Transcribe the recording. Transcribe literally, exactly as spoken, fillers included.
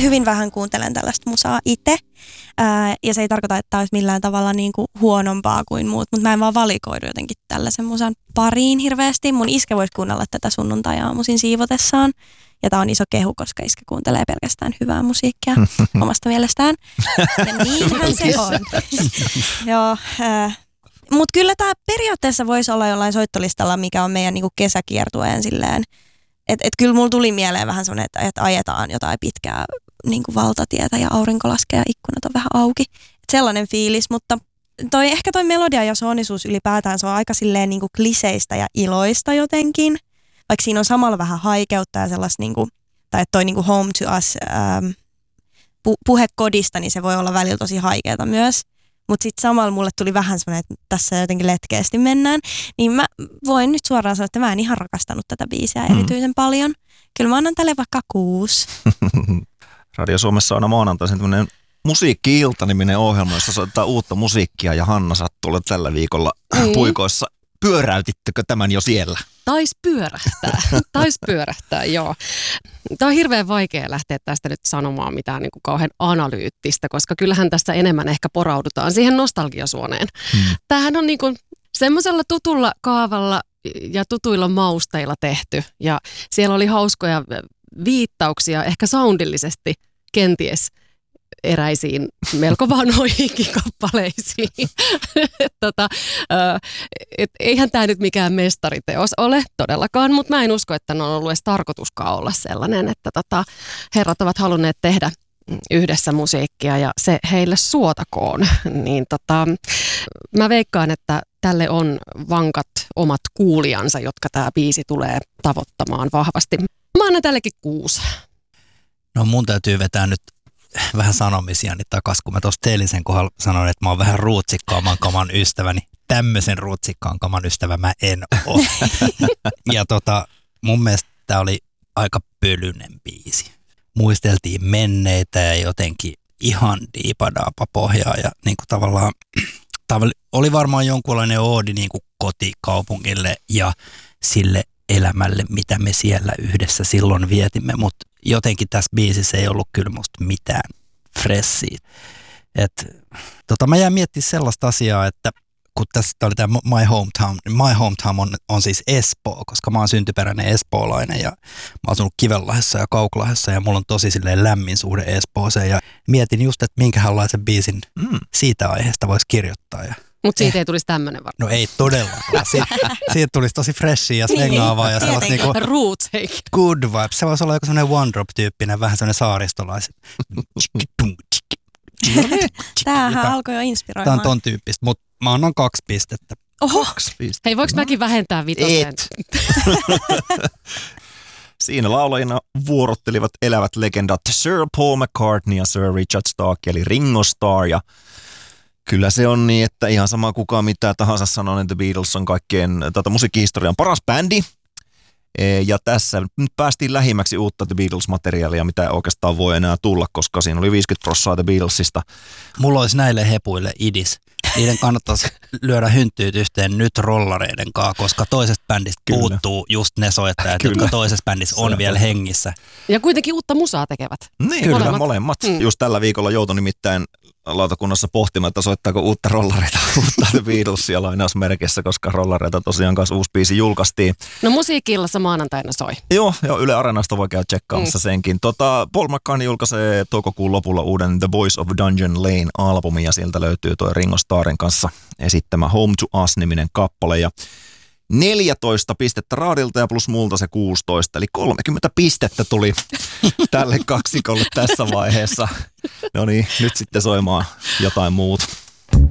hyvin vähän kuuntelen tällaista musaa itse. Ää, ja se ei tarkoita, että tämä olisi millään tavalla niinku huonompaa kuin muut, mutta mä en vaan valikoidu jotenkin tällaisen musan pariin hirveästi. Mun iskä voisi kuunnella tätä sunnuntai-aamuisin siivotessaan. Ja tää on iso kehu, koska iskä kuuntelee pelkästään hyvää musiikkia omasta mielestään. Ja niinhän se on. Joo, äh, mutta kyllä tämä periaatteessa voisi olla jollain soittolistalla, mikä on meidän niinku kesäkiertueen silleen. Että et kyllä mulla tuli mieleen vähän semmoinen, että et ajetaan jotain pitkää niinku valtatietä ja aurinko laskee ja ikkunat on vähän auki. Et sellainen fiilis, mutta toi, ehkä toi melodia ja soonisuus ylipäätään, se on aika silleen niinku kliseistä ja iloista jotenkin. Vaikka siinä on samalla vähän haikeutta ja sellaista, niinku, tai että toi niinku Home to Us ähm, pu- puhe kodista, niin se voi olla välillä tosi haikeata myös. Mutta sitten samalla mulle tuli vähän semmoinen, että tässä jotenkin letkeästi mennään. Niin mä voin nyt suoraan sanoa, että mä en ihan rakastanut tätä biisiä mm. erityisen paljon. Kyllä mä annan tälle vaikka kuusi. Radio Suomessa on aina maanantaisin tämmöinen Musiikki-ilta-niminen ohjelma, jossa soittaa uutta musiikkia, ja Hanna sattuu tällä viikolla mm. puikoissa. Pyöräytittekö tämän jo siellä? Tais pyörähtää, tais pyörähtää, joo. Tämä on hirveän vaikea lähteä tästä nyt sanomaan mitään niin kuin kauhean analyyttistä, koska kyllähän tässä enemmän ehkä poraudutaan siihen nostalgiasuoneen. Hmm. Tämähän on niin kuin semmoisella tutulla kaavalla ja tutuilla mausteilla tehty, ja siellä oli hauskoja viittauksia ehkä soundillisesti kenties eräisiin melko vanhoihinkin kappaleisiin. tota, et eihän tämä nyt mikään mestariteos ole todellakaan, mutta mä en usko, että ne on ollut edes tarkoituskaan olla sellainen, että tota, herrat ovat halunneet tehdä yhdessä musiikkia ja se heille suotakoon. Niin tota, mä veikkaan, että tälle on vankat omat kuulijansa, jotka tämä biisi tulee tavoittamaan vahvasti. Mä annan tällekin kuusi. No mun täytyy vetää nyt vähän sanomisiani takas, kun mä tuossa Teelisen kohdalla sanoin, että mä oon vähän ruutsikkaamman kaman ystäväni. Tämmöisen ruutsikkaan kaman ystävä mä en ole. Ja tota, mun mielestä tää oli aika pölyinen biisi. Muisteltiin menneitä ja jotenkin ihan diipadaapa pohjaa ja niin kuin tavallaan oli varmaan jonkunlainen oodi niin kuin kotikaupungille ja sille elämälle, mitä me siellä yhdessä silloin vietimme, mutta jotenkin tässä biisissä ei ollut kyllä musta mitään freshia. Et, tota, mä jäin miettimään sellaista asiaa, että kun tässä oli tämä My Hometown, My Hometown on, on siis Espoo, koska mä oon syntyperäinen espoolainen ja mä oon asunut Kivenlahdessa ja Kauklahdessa ja mulla on tosi silleen lämmin suhde Espooseen ja mietin just, että minkälaisen biisin mm. siitä aiheesta voisi kirjoittaa. Ja mutta siitä eh. ei tulisi tämmöinen varmaan. No ei todellakaan. Si- siitä tulisi tosi freshia ja svengaavaa ja sellaista niinku roots good vibes. Se voisi olla joku semmoinen one drop -tyyppinen, vähän semmoinen saaristolaiset. Tämähän alkoi jo inspiroimaan. Tämä on ton tyyppistä, mutta mä annan kaksi pistettä. Oho. Kaksi pistettä. Hei, voiko mäkin vähentää vitosen? Et. Siinä laulajina vuorottelivat elävät legendat Sir Paul McCartney ja Sir Richard Stark, eli Ringo Starr. Ja kyllä se on niin, että ihan sama kukaan mitä tahansa sanoo, että The Beatles on kaikkien tota, musiikkihistorian paras bändi. Ja tässä nyt päästiin lähimmäksi uutta The Beatles-materiaalia, mitä oikeastaan voi enää tulla, koska siinä oli viisikymmentä prosenttia The Beatlesista. Mulla olisi näille hepuille idis. Niiden kannattaisi lyödä hynttyyt yhteen nyt rollareiden kanssa, koska toisesta bändistä Kyllä. puuttuu just ne soittajat, Kyllä. jotka toisessa bändissä on vielä hengissä. Ja kuitenkin uutta musaa tekevät. Niin, Kyllä, molemmat. molemmat. Mm. Just tällä viikolla joutui nimittäin lautakunnassa pohtimaan, että soittaako uutta rollareita, uutta The Beatlesia lainausmerkissä, koska rollareita tosiaan kanssa uusi biisi julkaistiin. No musiikki-illassa maanantaina soi. Joo, joo, Yle Areenasta voi käydä tsekkaamassa mm. senkin. Tota, Paul McCartney julkaisee toukokuun lopulla uuden The Voice of Dungeon Lane-albumin, ja sieltä löytyy tuo Ringo Starrin kanssa esittämä Home to Us-niminen kappale, ja neljätoista pistettä Raadilta ja plus multa se kuusitoista, eli kolmekymmentä pistettä tuli tälle kaksikolle tässä vaiheessa. No niin, nyt sitten soimaan jotain muuta.